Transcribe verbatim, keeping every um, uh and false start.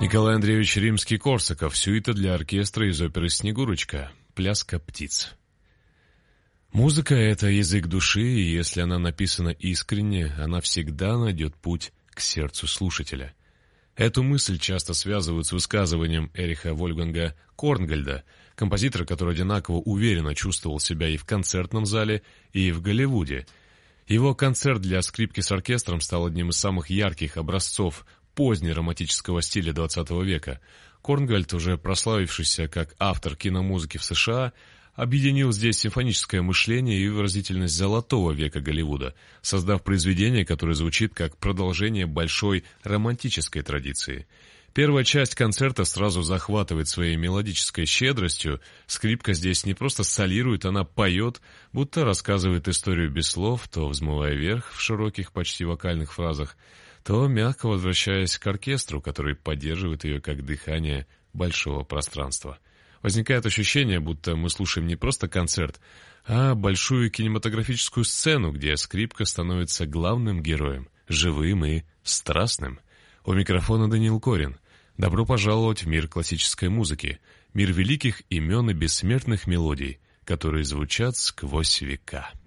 Николай Андреевич Римский-Корсаков. Сюита для оркестра из оперы «Снегурочка». Пляска птиц. Музыка — это язык души, и если она написана искренне, она всегда найдет путь к сердцу слушателя. Эту мысль часто связывают с высказыванием Эриха Вольфганга Корнгольда, композитора, который одинаково уверенно чувствовал себя и в концертном зале, и в Голливуде. Его концерт для скрипки с оркестром стал одним из самых ярких образцов позднеромантического стиля двадцатого века. Корнгольд, уже прославившийся как автор киномузыки в США, объединил здесь симфоническое мышление и выразительность золотого века Голливуда, создав произведение, которое звучит как продолжение большой романтической традиции. Первая часть концерта сразу захватывает своей мелодической щедростью. Скрипка здесь не просто солирует, она поет, будто рассказывает историю без слов, то взмывая вверх в широких, почти вокальных фразах, то мягко возвращаясь к оркестру, который поддерживает ее как дыхание большого пространства. Возникает ощущение, будто мы слушаем не просто концерт, а большую кинематографическую сцену, где скрипка становится главным героем, живым и страстным. У микрофона Даниил Корин. Добро пожаловать в мир классической музыки, мир великих имен и бессмертных мелодий, которые звучат сквозь века.